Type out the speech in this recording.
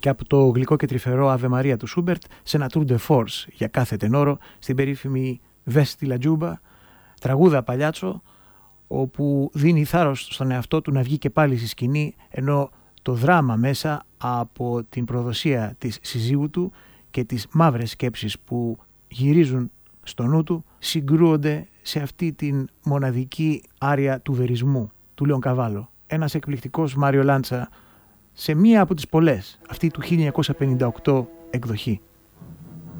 και από το γλυκό και τρυφερό Αβε Μαρία του Σούμπερτ σε ένα tour de force για κάθε τενόρο στην περίφημη Βέστη Λατζούμπα, τραγούδα παλιάτσο, όπου δίνει θάρρος στον εαυτό του να βγει και πάλι στη σκηνή, ενώ το δράμα μέσα από την προδοσία της συζύγου του και τις μαύρες σκέψεις που γυρίζουν στο νου του συγκρούονται σε αυτή την μοναδική άρια του βερισμού του Λεονκαβάλο. Ένας εκπληκτικός Μάριο Λάντσα σε μία από τις πολλές, αυτή του 1958 εκδοχή.